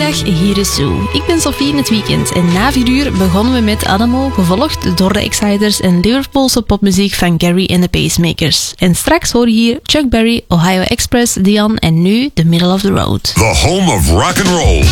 Goedemiddag, hier is Sue. Ik ben Sophie in het weekend en na 4 uur begonnen we met Adamo, gevolgd door de Exciters en Liverpoolse popmuziek van Gary and the Pacemakers. En straks hoor je hier Chuck Berry, Ohio Express, Dion en nu The Middle of the Road. The home of rock and roll.